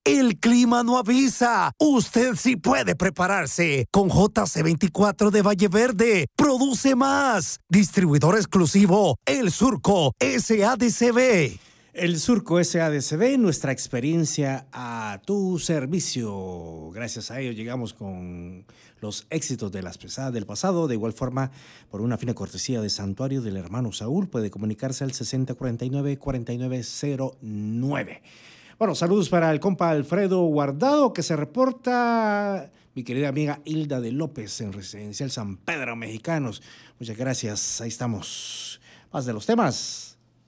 El clima no avisa. Usted sí puede prepararse. Con JC24 de Valle Verde. Produce más. Distribuidor exclusivo. El Surco SADCB. El Surco SADCB, nuestra experiencia a tu servicio. Gracias a ello llegamos con los éxitos de las pesadas del pasado. De igual forma, por una fina cortesía de Santuario del Hermano Saúl, puede comunicarse al 6049-4909. Bueno, saludos para el compa Alfredo Guardado, que se reporta. Mi querida amiga Hilda de López, en Residencial San Pedro Mexicanos. Muchas gracias, ahí estamos. Más de los temas.